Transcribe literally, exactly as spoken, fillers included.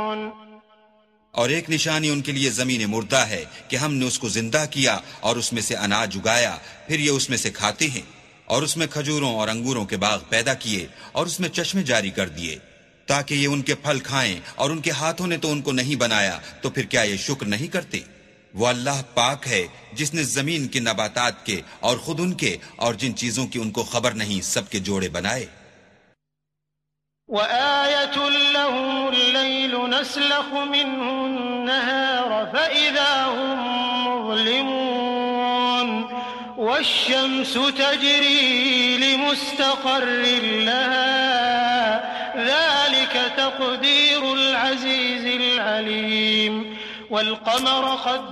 और एक निशानी उनके लिए जमीन मुर्दा है कि हमने उसको जिंदा किया और उसमें से अनाज उगाया, फिर ये उसमें से खाते हैं, और उसमें खजूरों और अंगूरों के बाग पैदा किए और उसमें चश्मे जारी कर दिए ताकि ये उनके फल खाएं, और उनके हाथों ने तो उनको नहीं बनाया, तो फिर क्या ये शुक्र नहीं करते? वो अल्लाह पाक है जिसने जमीन के नबातात के और खुद उनके और जिन चीजों की उनको खबर नहीं सबके जोड़े बनाए। वआयतुल लहुमुल लैलु नस्लखु मिन्हु अन्नहार फइज़ा हुम मुज़लिमून वश्शम्सु तजरी लिमुस्तक़र्रिन लहा ज़ालिक तक़दीरुल अज़ीज़िल अलीम वल क़मर